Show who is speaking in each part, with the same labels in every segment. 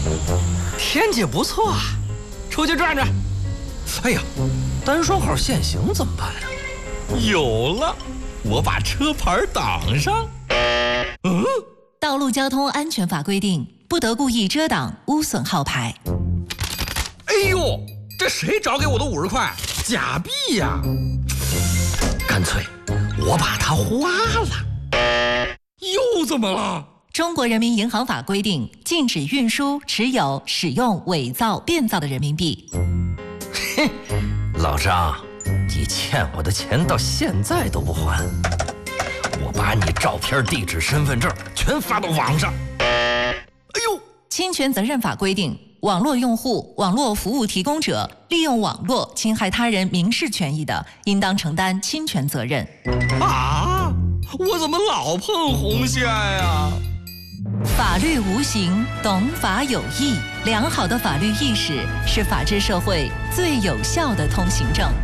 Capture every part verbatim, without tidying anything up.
Speaker 1: 天气不错啊，出去转转。哎呀，单双号限行怎么办呀？有了，我把车牌挡上。嗯，
Speaker 2: 道路交通安全法规定，不得故意遮挡、污损号牌。
Speaker 1: 哎呦，这谁找给我的五十块？假币呀！干脆我把它花了。又怎么了？
Speaker 2: 中国人民银行法规定，禁止运输、持有、使用伪造、变造的人民币。
Speaker 1: 嘿，老张，你欠我的钱到现在都不还，我把你照片、地址、身份证全发到网上。哎呦，
Speaker 2: 侵权责任法规定，网络用户、网络服务提供者利用网络侵害他人民事权益的，应当承担侵权责任。
Speaker 1: 啊，我怎么老碰红线呀？
Speaker 2: 法律无形，懂法有义。良好的法律意识是法治社会最有效的通行证。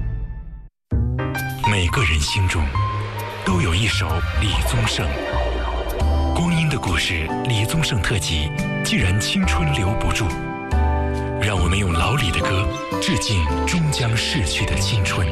Speaker 3: 每个人心中都有一首李宗盛。光阴的故事李宗盛特辑，既然青春留不住，让我们用老李的歌致敬终将逝去的青春。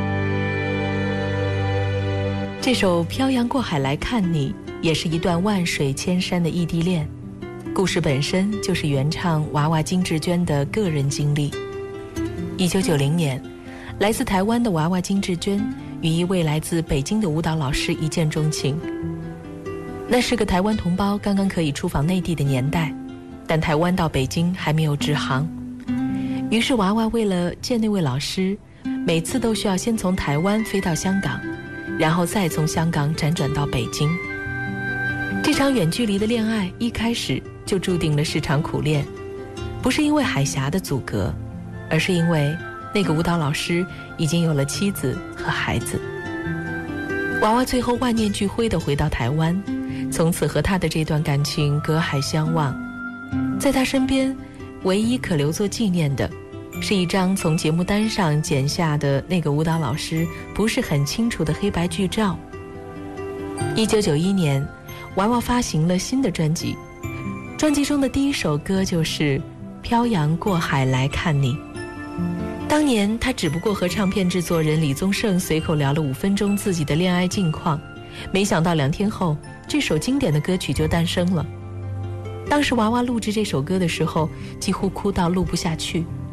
Speaker 4: 这首《漂洋过海来看你》也是一段万水千山的异地恋，故事本身就是原唱娃娃金志娟的个人经历。一九九零年，来自台湾的娃娃金志娟与一位来自北京的舞蹈老师一见钟情。那是个台湾同胞刚刚可以出访内地的年代，但台湾到北京还没有直航，于是娃娃为了见那位老师，每次都需要先从台湾飞到香港，然后再从香港辗转到北京。这场远距离的恋爱一开始就注定了是场苦恋，不是因为海峡的阻隔，而是因为那个舞蹈老师已经有了妻子和孩子。娃娃最后万念俱灰地回到台湾，从此和他的这段感情隔海相望。在他身边，唯一可留作纪念的是一张从节目单上剪下的那个舞蹈老师不是很清楚的黑白剧照。一九九一年，娃娃发行了新的专辑，专辑中的第一首歌就是《漂洋过海来看你》。当年他只不过和唱片制作人李宗盛随口聊了五分钟自己的恋爱近况，没想到两天后，这首经典的歌曲就诞生了。当时娃娃录制这首歌的时候，几乎哭到录不下去，